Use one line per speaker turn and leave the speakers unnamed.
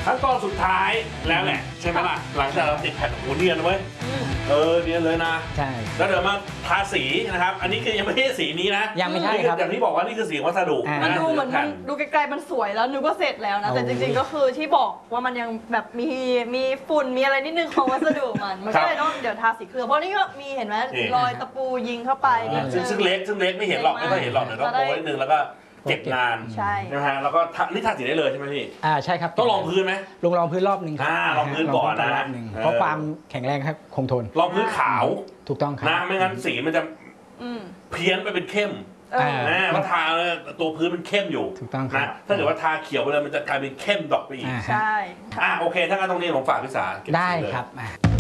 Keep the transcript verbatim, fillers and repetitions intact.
ขั้นตอนสุดท้ายแล้วแหละใช่ไหมล่ะหลังจากเราติดแผ่นโอ้เนียนเว้ยเออเนียนเลยนะ
ใช่
แล้วเดี๋ยวมาทาสีนะครับอันนี้คือยังไม่ใช่สีนี้นะ
ยังไม่ใช่ครับ
อย่างที่บอกว่านี่คือสีวัสดุ
มันดูเหมือนมันดูไกลๆมันสวยแล้วนึกว่าเสร็จแล้วนะแต่จริงๆก็คือที่บอกว่ามันยังแบบมีมีฝุ่นมีอะไรนิดนึงของวัสดุมันมันก็เลยต้องเดี๋ยวทาสีเคลือบเพราะนี่ก็มีเห็นไหมรอยตะปูยิงเข้าไป
ซึ่งซึ่งเล็กซึ่งเล็กไม่เห็นหรอกไม่ต้องเห็นหรอกเดี๋ยวต้องโป้นิดนึงแล้วก็เก็บงาน
ใช่
นะฮะแล้วก็นี่ทาสีได้เลยใช่ไหมพี่
อ่าใช่ครับ
ต้องลองพื้นไหม
ลงรองพื้นรอบหนึ่งครับ
อ่าลองพื้นก่อนนะ
รอบหนึ่งเพราะความแข็งแรงครับคงทน
ลองพื้นขาว
ถูกต้องครับ
นะไม่งั้นสีมันจะเพี้ยนไปเป็นเข้มนะมันทาตัวพื้นมันเข้มอยู่
ถูกต้องครับ
ถ้าเกิดว่าทาเขียวไปเลยมันจะกลายเป็นเข้มดอกไปอีก
ใช่
อ่าโอเคถ้างั้นตรงนี้ผมฝากพี่สา
ได้ครับ